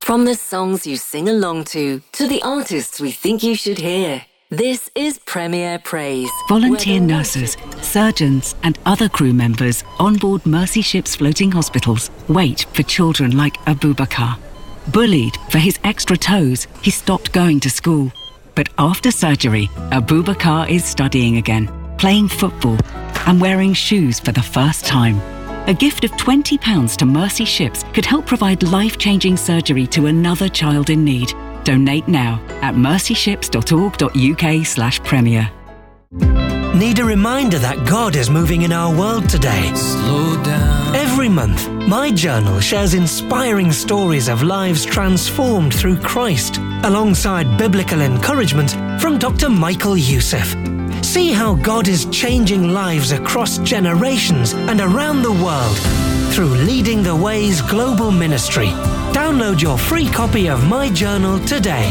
From the songs you sing along to the artists we think you should hear. This is Premier Praise. Volunteer nurses, surgeons and other crew members on board Mercy Ships floating hospitals wait for children like Abubakar. Bullied for his extra toes, he stopped going to school. But after surgery, Abubakar is studying again, playing football and wearing shoes for the first time. A gift of £20 to Mercy Ships could help provide life-changing surgery to another child in need. Donate now at mercyships.org.uk/premier. Need a reminder that God is moving in our world today? Slow down. Every month, My Journal shares inspiring stories of lives transformed through Christ, alongside biblical encouragement from Dr. Michael Youssef. See how God is changing lives across generations and around the world through Leading the Way's global ministry. Download your free copy of My Journal today.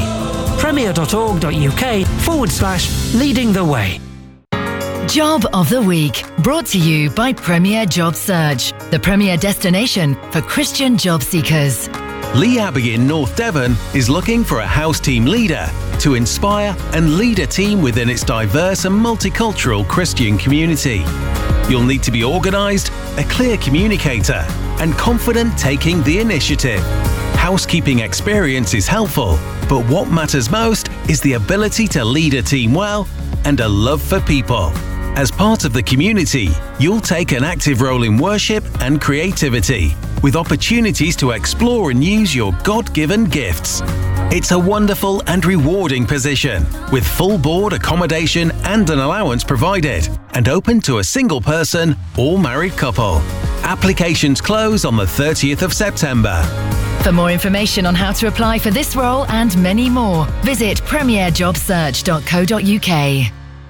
premier.org.uk/Leading the Way. Job of the Week, brought to you by Premier Job Search, the premier destination for Christian job seekers. Lee Abbey in North Devon is looking for a house team leader to inspire and lead a team within its diverse and multicultural Christian community. You'll need to be organised, a clear communicator, and confident taking the initiative. Housekeeping experience is helpful, but what matters most is the ability to lead a team well and a love for people. As part of the community, you'll take an active role in worship and creativity, with opportunities to explore and use your God-given gifts. It's a wonderful and rewarding position, with full board accommodation and an allowance provided, and open to a single person or married couple. Applications close on the 30th of September. For more information on how to apply for this role and many more, visit premierjobsearch.co.uk.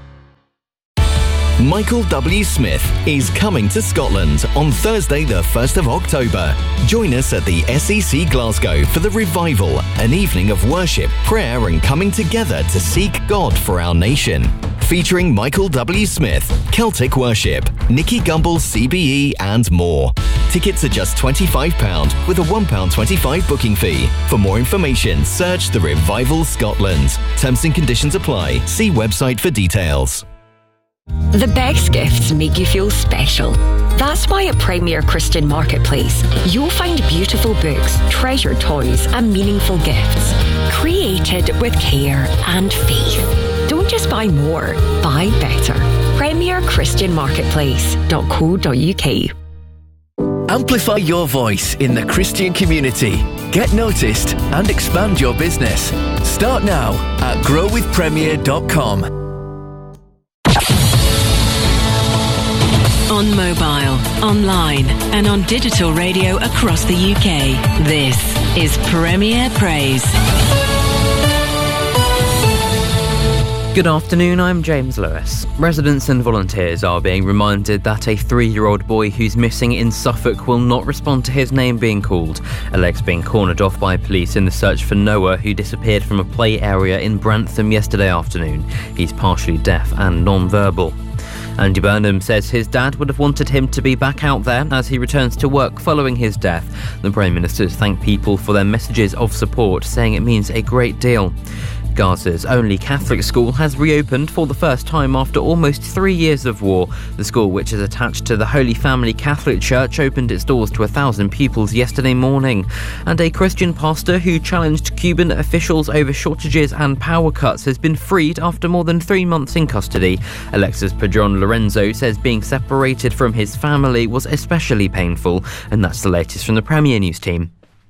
Michael W. Smith is coming to Scotland on Thursday the 1st of October. Join us at the SEC Glasgow for the Revival, an evening of worship, prayer and coming together to seek God for our nation. Featuring Michael W. Smith, Celtic Worship, Nicky Gumbel CBE and more. Tickets are just £25 with a £1.25 booking fee. For more information, search The Revival Scotland. Terms and conditions apply. See website for details. The best gifts make you feel special. That's why at Premier Christian Marketplace, you'll find beautiful books, treasured toys and meaningful gifts, created with care and faith. Don't just buy more, buy better. premierchristianmarketplace.co.uk. Amplify your voice in the Christian community. Get noticed and expand your business. Start now at growwithpremier.com. On mobile, online and on digital radio across the UK. This is Premier Praise. Good afternoon, I'm James Lewis. Residents and volunteers are being reminded that a 3-year-old boy who's missing in Suffolk will not respond to his name being called. Aleg's being cornered off by police in the search for Noah, who disappeared from a play area in Brantham yesterday afternoon. He's partially deaf and non-verbal. Andy Burnham says his dad would have wanted him to be back out there as he returns to work following his death. The Prime Minister thanked people for their messages of support, saying it means a great deal. Gaza's only Catholic school has reopened for the first time after almost 3 years of war. The school, which is attached to the Holy Family Catholic Church, opened its doors to 1,000 pupils yesterday morning. And a Christian pastor who challenged Cuban officials over shortages and power cuts has been freed after more than 3 months in custody. Alexis Padron Lorenzo says being separated from his family was especially painful. And that's the latest from the Premier News team.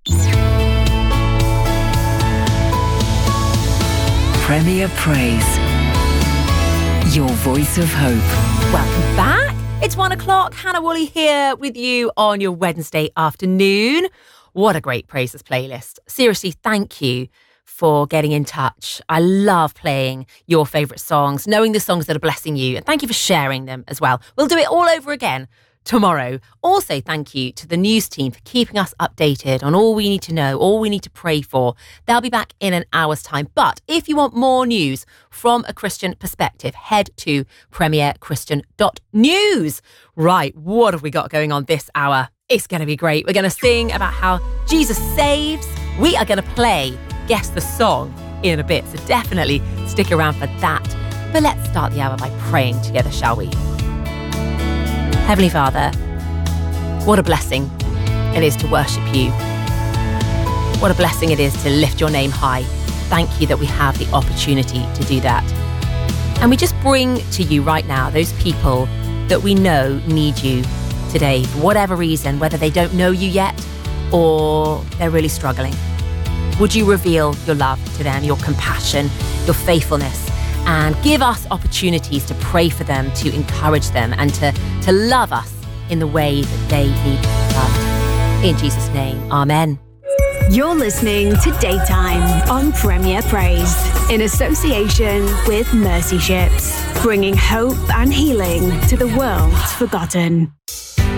Premier Praise. Your voice of hope. Welcome back. It's 1 o'clock. Hannah Woolley here with you on your Wednesday afternoon. What a great Praises playlist. Seriously, thank you for getting in touch. I love playing your favourite songs, knowing the songs that are blessing you, and thank you for sharing them as well. We'll do it all over again tomorrow. Also, thank you to the news team for keeping us updated on all we need to know, all we need to pray for. They'll be back in an hour's time. But if you want more news from a Christian perspective, head to premierchristian.news. Right, what have we got going on this hour? It's going to be great. We're going to sing about how Jesus saves, We are going to play Guess the Song in a bit, so definitely stick around for that. But let's start the hour by praying together, shall we? Heavenly Father, what a blessing it is to worship you. What a blessing it is to lift your name high. Thank you that we have the opportunity to do that. And we just bring to you right now those people that we know need you today for whatever reason, whether they don't know you yet or they're really struggling. Would you reveal your love to them, your compassion, your faithfulness, and give us opportunities to pray for them, to encourage them, and to love us in the way that they need loved. In Jesus' name, amen. You're listening to Daytime on Premier Praise in association with Mercy Ships, bringing hope and healing to the world's forgotten.